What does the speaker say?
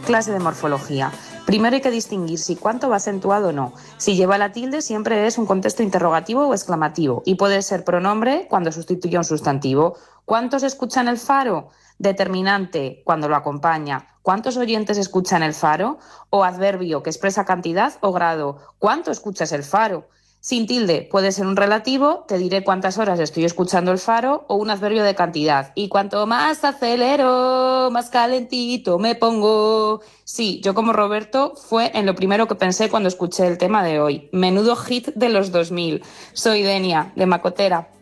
Clase de morfología. Primero hay que distinguir si cuánto va acentuado o no. Si lleva la tilde siempre es un contexto interrogativo o exclamativo y puede ser pronombre cuando sustituye a un sustantivo. ¿Cuántos escuchan el faro? Determinante cuando lo acompaña. ¿Cuántos oyentes escuchan el faro? O adverbio que expresa cantidad o grado. ¿Cuánto escuchas el faro? Sin tilde puede ser un relativo, te diré cuántas horas estoy escuchando el faro, o un adverbio de cantidad. Y cuanto más acelero, más calentito me pongo. Sí, yo como Roberto fue en lo primero que pensé cuando escuché el tema de hoy. Menudo hit de los 2000. Soy Denia, de Macotera.